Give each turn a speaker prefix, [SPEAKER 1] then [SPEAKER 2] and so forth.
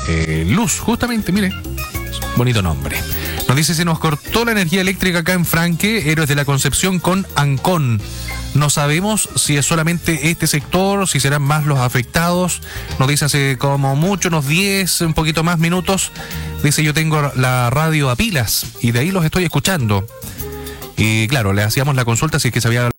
[SPEAKER 1] Luz, justamente, mire, bonito nombre. Nos dice, se nos cortó la energía eléctrica acá en Franque, Héroes de la Concepción con Ancón. No sabemos si es solamente este sector, si serán más los afectados. Nos dice hace como mucho, unos 10, un poquito más minutos. Dice, yo tengo la radio a pilas y de ahí los estoy escuchando. Y claro, le hacíamos la consulta si es que se había